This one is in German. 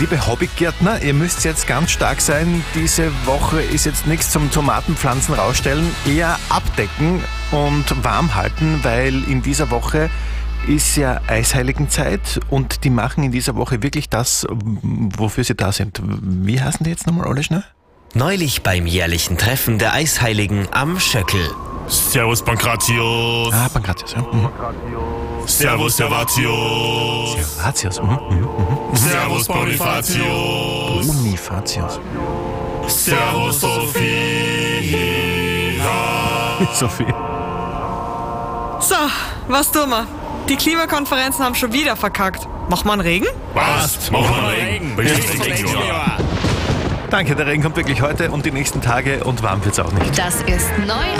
Liebe Hobbygärtner, ihr müsst jetzt ganz stark sein. Diese Woche ist jetzt nichts zum Tomatenpflanzen rausstellen, eher abdecken und warm halten, weil in dieser Woche ist ja Eisheiligenzeit und die machen in dieser Woche wirklich das, wofür sie da sind. Wie heißen die jetzt nochmal alle schnell? Neulich beim jährlichen Treffen der Eisheiligen am Schöckel. Servus Pankratius. Ah, Pankratius, ja. Servus Servatius. Servatius, Servus Bonifatius. Bonifatius. Servus Sophia. Sophie. So, was tun wir? Die Klimakonferenzen haben schon wieder verkackt. Macht man Regen? Passt, mach mal Regen. Danke, der Regen kommt wirklich heute und die nächsten Tage und warm wird's auch nicht. Das ist neu